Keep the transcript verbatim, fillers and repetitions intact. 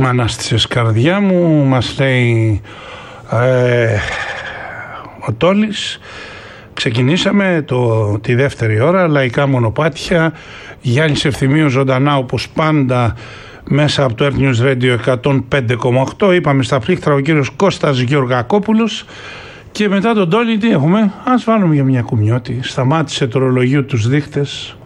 Μ' ανάστησες καρδιά μου, μας λέει ε, ο Τόλης. Ξεκινήσαμε το, τη δεύτερη ώρα, λαϊκά μονοπάτια. Γιάννης Ευθυμίου ζωντανά όπως πάντα μέσα από το Earth News Radio εκατόν πέντε κόμμα οκτώ. Είπαμε στα πλήκτρα ο κύριος Κώστας Γεωργακόπουλος. Και μετά τον Τόλη τι έχουμε? Ας βάλουμε για μια κουμιώτη. Σταμάτησε το ρολογείο τους δείχτες.